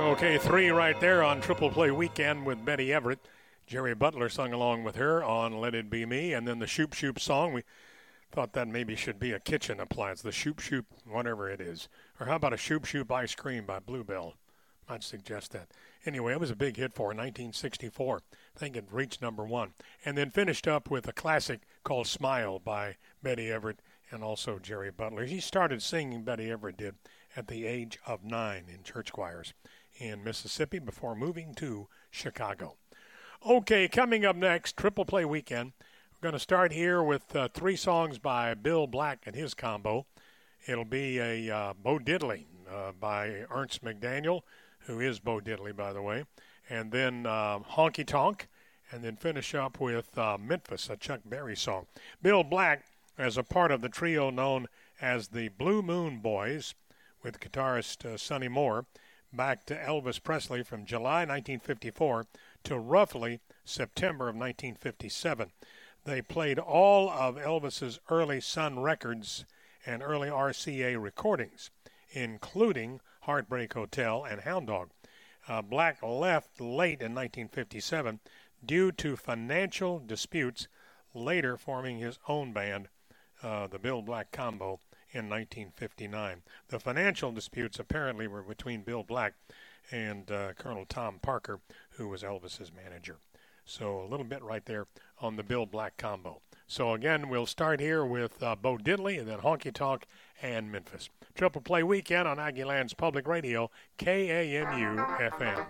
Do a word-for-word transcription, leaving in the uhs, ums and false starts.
Okay, three right there on Triple Play Weekend with Betty Everett. Jerry Butler sung along with her on Let It Be Me. And then the Shoop Shoop song, we thought that maybe should be a kitchen appliance, the Shoop Shoop, whatever it is. Or how about a Shoop Shoop ice cream by Bluebell? I'd suggest that. Anyway, it was a big hit for her, nineteen sixty-four. I think it reached number one. And then finished up with a classic called Smile by Betty Everett and also Jerry Butler. She started singing, Betty Everett did, at the age of nine in church choirs in Mississippi before moving to Chicago. Okay, coming up next, Triple Play Weekend. We're going to start here with uh, three songs by Bill Black and his combo. It'll be a uh, Bo Diddley uh, by Ernst McDaniel, who is Bo Diddley, by the way, and then uh, Honky Tonk, and then finish up with uh, Memphis, a Chuck Berry song. Bill Black, as a part of the trio known as the Blue Moon Boys, with guitarist uh, Sonny Moore, back to Elvis Presley from July nineteen fifty-four to roughly September of nineteen fifty-seven. They played all of Elvis's early Sun Records and early R C A recordings, including Heartbreak Hotel and Hound Dog. Uh, Black left late in nineteen fifty-seven due to financial disputes, later forming his own band, uh, the Bill Black Combo, in nineteen fifty-nine. The financial disputes apparently were between Bill Black and uh, Colonel Tom Parker, who was Elvis's manager. So a little bit right there on the Bill Black Combo. So again, we'll start here with uh, Bo Diddley and then Honky Tonk and Memphis. Triple Play Weekend on Aggieland's Public Radio, K A M U F M.